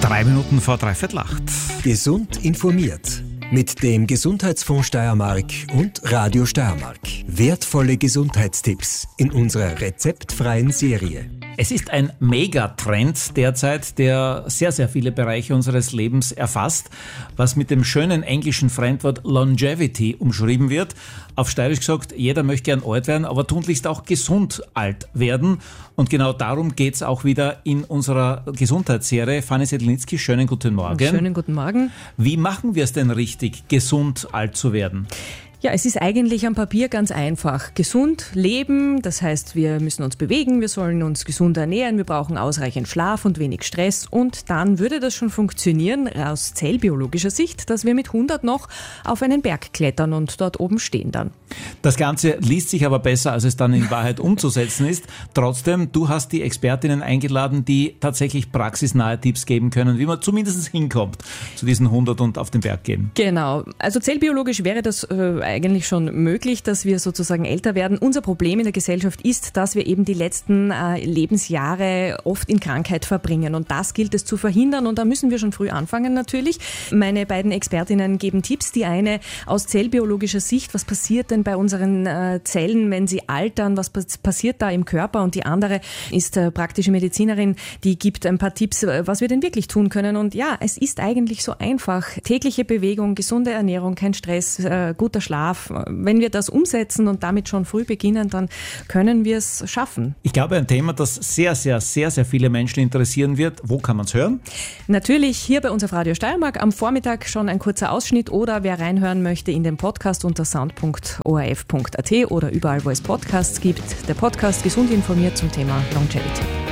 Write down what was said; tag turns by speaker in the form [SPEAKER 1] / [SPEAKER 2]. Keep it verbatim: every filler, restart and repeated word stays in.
[SPEAKER 1] Drei Minuten vor dreiviertel acht.
[SPEAKER 2] Gesund informiert. Mit dem Gesundheitsfonds Steiermark und Radio Steiermark. Wertvolle Gesundheitstipps in unserer rezeptfreien Serie.
[SPEAKER 1] Es ist ein Megatrend derzeit, der sehr, sehr viele Bereiche unseres Lebens erfasst, was mit dem schönen englischen Fremdwort Longevity umschrieben wird. Auf Steirisch gesagt, jeder möchte gern alt werden, aber tunlichst auch gesund alt werden. Und genau darum geht es auch wieder in unserer Gesundheitsserie. Fanny Sedlnitzky, schönen guten Morgen.
[SPEAKER 3] Schönen guten Morgen.
[SPEAKER 1] Wie machen wir es denn richtig, gesund alt zu werden?
[SPEAKER 3] Ja, es ist eigentlich am Papier ganz einfach. Gesund leben, das heißt, wir müssen uns bewegen, wir sollen uns gesund ernähren, wir brauchen ausreichend Schlaf und wenig Stress und dann würde das schon funktionieren aus zellbiologischer Sicht, dass wir mit hundert noch auf einen Berg klettern und dort oben stehen dann.
[SPEAKER 1] Das Ganze liest sich aber besser, als es dann in Wahrheit umzusetzen ist. Trotzdem, du hast die Expertinnen eingeladen, die tatsächlich praxisnahe Tipps geben können, wie man zumindest hinkommt zu diesen hundert und auf den Berg gehen.
[SPEAKER 3] Genau, also zellbiologisch wäre das äh, eigentlich schon möglich, dass wir sozusagen älter werden. Unser Problem in der Gesellschaft ist, dass wir eben die letzten äh, Lebensjahre oft in Krankheit verbringen und das gilt es zu verhindern und da müssen wir schon früh anfangen natürlich. Meine beiden Expertinnen geben Tipps. Die eine aus zellbiologischer Sicht, was passiert denn bei unseren äh, Zellen, wenn sie altern, was passiert da im Körper und die andere ist äh, praktische Medizinerin, die gibt ein paar Tipps, was wir denn wirklich tun können und ja, es ist eigentlich so einfach. Tägliche Bewegung, gesunde Ernährung, kein Stress, äh, guter Schlaf. Wenn wir das umsetzen und damit schon früh beginnen, dann können wir es schaffen.
[SPEAKER 1] Ich glaube, ein Thema, das sehr, sehr, sehr, sehr viele Menschen interessieren wird. Wo kann man es hören?
[SPEAKER 3] Natürlich hier bei uns auf Radio Steiermark. Am Vormittag schon ein kurzer Ausschnitt oder wer reinhören möchte in den Podcast unter sound punkt o r f punkt a t oder überall, wo es Podcasts gibt. Der Podcast Gesund informiert zum Thema Longevity.